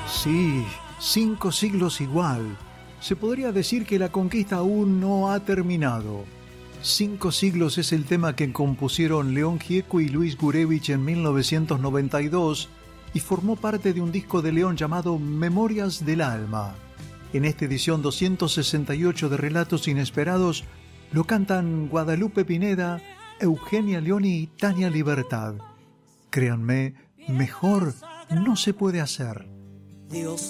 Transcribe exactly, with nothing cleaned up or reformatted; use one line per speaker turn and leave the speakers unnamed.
Sí, cinco siglos igual. Se podría decir que la conquista aún no ha terminado. Cinco siglos es el tema que compusieron León Gieco y Luis Gurevich en mil novecientos noventa y dos y formó parte de un disco de León llamado Memorias del Alma. En esta edición doscientos sesenta y ocho de Relatos Inesperados lo cantan Guadalupe Pineda, Eugenia Leoni y Tania Libertad. Créanme, mejor no se puede hacer.
Dios